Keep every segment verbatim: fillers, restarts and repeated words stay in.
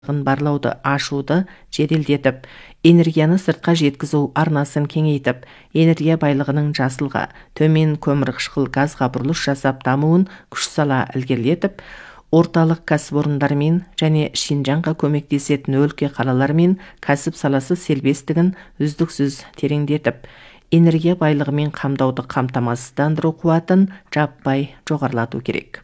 барлауды ашуды жеделдетіп, энергияны сыртқа жеткізу арнасын кеңейтіп, энергия байлығының жасылға, төмен көмірқышқыл газға бұрылыс жасап дамуын күш сала ілгерілетіп, орталық кәсіпорындармен және Шинжаңға көмектесетін өлке қалалармен кәсіп саласы сербестігін үздіксіз тереңдетіп, энергия байлығымен қамдауды қамтамасыздандыру қуатын жаппай жоғарылату керек.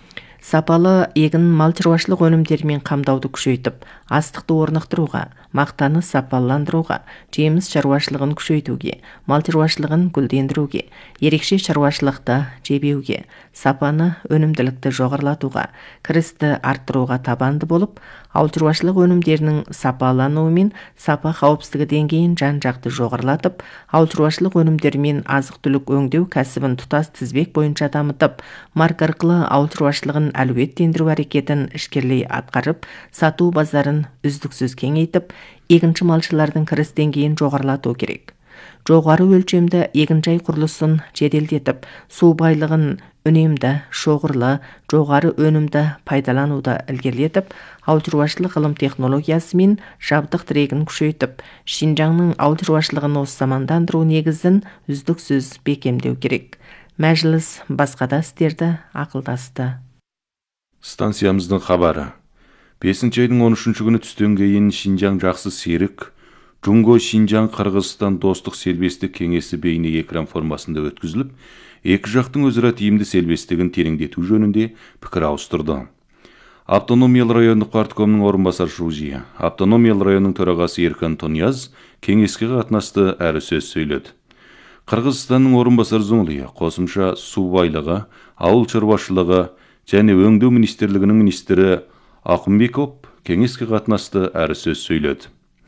Сапалы егін мал шаруашылық өнімдерімен қамдауды күшейтіп, астықты орнықтыруға, мақтаны сапаландыруға, жеміс шаруашылығын күшейтуге, мал шаруашылығын гүлдендіруге, ерекше шаруашылықты жебеуге, сапаны өнімділікті жоғарылатуға, кірісті арттыруға табанды болып, ауыл шаруашылық өнімдерінің сапалануы мен сапа қауіпсіздігі деңгейін жан-жақты жоғарылатып, ауыл шаруашылық өнімдерімен азық-түлік өңдеу кәсібін тұтас тізбек бойынша дамытып, марка арқылы ауыл шаруашылығын әлеуеттендіру әрекетін ішкерлей атқарып, сату базарын үздіксіз кеңейтіп, егінші малшылардың кіріс деңгейін жоғарылату керек. Жоғары өлшемді егінжай құрылысын жеделдетіп, су байлығын үнемді, шоғырлы, жоғары өнімді пайдалануды ілгерілетіп, ауыл шаруашылық ғылым технологиясы мен жабдық тірегін күшейтіп, Шинжаңның ауыл шаруашылығын осы замандандыру негізін үздіксіз бекемдеу керек. Мәжіліс басқа да істерді ақылдасты. Станциямыздың хабары. бесінші айдың он үшінші күні түстен кейін Шинжаң жақсы серік, Джунго Шинжаң Қырғызстан достық сербестік кеңесі бейне экран формасында өткізіліп, екі жақтың өзара тиімді сербестігін тереңдету жөнінде пікір ауыстырды. Автономиялы райондық парткомның орынбасар Шужия, Автономиялы районның төрағасы Еркін Тонияз кеңеске қатынасты әрі сөз сөйледі. Қырғызстанның орынбасар Зумлия қосымша су байлығы, ауыл шаруашылығы және өңдеу министрлігінің министрі Акымбеков кеңеске қатынасты әрі сөз сөйледі.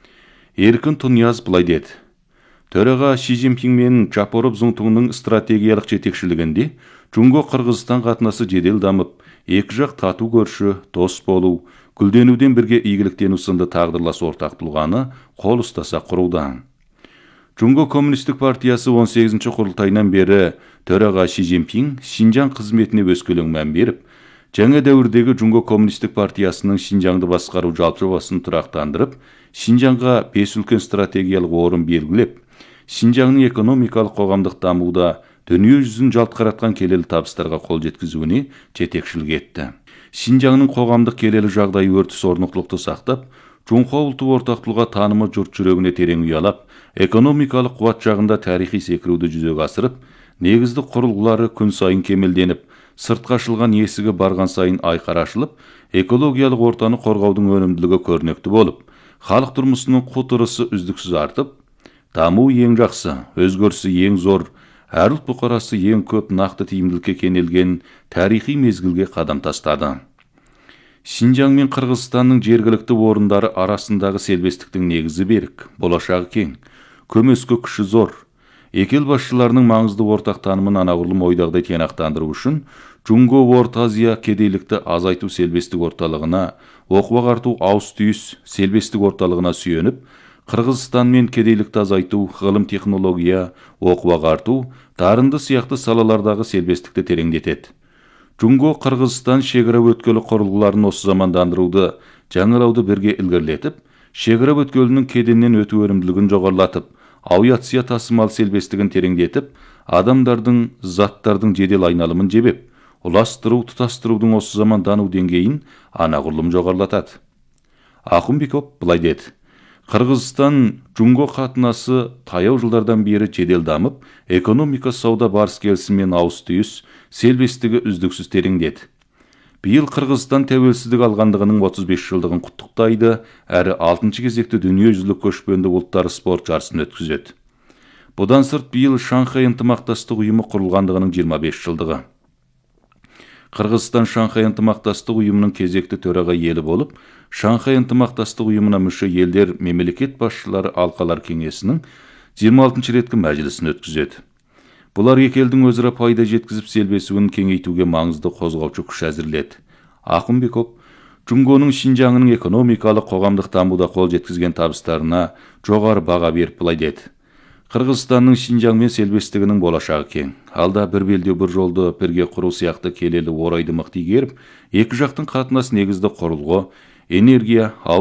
Еркін Тонияз былай деді: Төраға Ши Цзиньпин мен Жапоров Зуңтуңның стратегиялық жетекшілігінде Джунго Қырғызстан қатынасы жедел дамып, екі жақ тату көрші, дос болу, гүлденуден бірге игіліктену сынды тағдырлас ортақ тұлғаны қол ұстаса құруда. Джунго Коммунистік партиясы он сегізінші құрылтайынан бері төраға Ши Цзиньпин Шинжаң қызметіне өскелең мән беріп, жаңа дәуірдегі Джунго Коммунистік партиясының Шинжаңды басқару жалпы жобасын тұрақтандырып, Шинжаңға бес үлкен стратегиялық орын белгілеп, Шинжаңның экономикалық қоғамдық дамуда дүние жүзін жалт қаратқан келелі табыстарға қол жеткізуіне жетекшілік етті. Шинжаңның қоғамдық келелі жағдайы өртіс орнықтылықты сақтап, Джунхо ұлты ортақтылға танымы жұрт жүрегіне терең ұялап, экономикалық қуат жағында тарихи секіруді жүзеге асырып, негізді құрылғылары күн сайын кемелденіп, сыртқа ашылған есігі барған сайын айқара ашылып, экологиялық ортаны қорғаудың өнімділігі көрнекті болып, халық тұрмысының құтырысы үздіксіз артып, даму ең жақсы, өзгерісі ең зор, әр ұлт бұқарасы ең көп нақты тиімділікке кенелген тарихи мезгілге қадам тастады. Шинжаң мен Қырғызстанның жергілікті орындары арасындағы сербестіктің негізі берік, болашағы кең, көмескі күші зор. Екі ел басшыларының маңызды ортақ танымын анағұрлым ойдағыдай тиянақтандыру үшін Джунго Орта Азия кедейлікті азайту сербестік орталығына, оқу-ағарту ауыс-түйіс сербестік орталығына сүйеніп, Қырғызстанмен кедейлікті азайту, ғылым технология, оқу-ағарту, дарынды сияқты салалардағы сербестікті тереңдетеді. Джунго Қырғызстан шекара өткелі құрылғыларын осы замандандыруды, жаңалауды бірге ілгерілетіп, шекара өткелінің кеденнен өту өнімділігін жоғарылатып, авиация тасымал сербестігін тереңдетіп, адамдардың, заттардың жедел айналымын жебеп, ұластыру, тұтастырудың осы замандану деңгейін анағұрлым жоғарылатады. Акымбеков былай деді: Қырғызстан Джунго қатынасы таяу жылдардан бері жедел дамып, экономика сауда барыс келісімен ауыс-түйіс сербестігі үздіксіз тереңдеді. Биыл Қырғызстан тәуелсіздік алғандығының отыз бес жылдығын құттықтайды, әрі алтыншы кезекті дүниежүзілік көшпенді ұлттар спорт жарысын өткізеді. Бұдан сырт биыл Шанхай ынтымақтастық ұйымы құрылғандығының жиырма бес жылдығы. Қырғызстан Шанхай ынтымақтастық ұйымының кезекті төраға елі болып, Шанхай ынтымақтастық ұйымына мүше елдер мемлекет басшылары алқалар кеңесінің жиырма алтыншы реткі мәжілісін өткізеді. Бұлар екі елдің өзара пайда жеткізіп сербесуін кеңейтуге маңызды қозғаушы күш әзірледі. Акымбеков Джунгоның Шинжаңның экономикалық қоғамдық дамуда қол жеткізген табыстарына жоғары баға беріп былай деді: Қырғызстанның Шинжаңмен сербестігінің болашағы кең. Алда бір белдеу бір жолды бірге құру сияқты келелі орайды мықты игеріп, екі жақтың қатынас негізді құрылғы, энергия